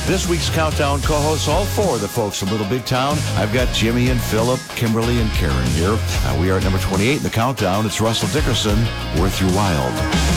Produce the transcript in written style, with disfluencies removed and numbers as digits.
This week's Countdown co-hosts, all four of the folks from Little Big Town. I've got Jimmy and Philip, Kimberly and Karen here. We are at number 28 in the Countdown. It's Russell Dickerson, Worth Your While.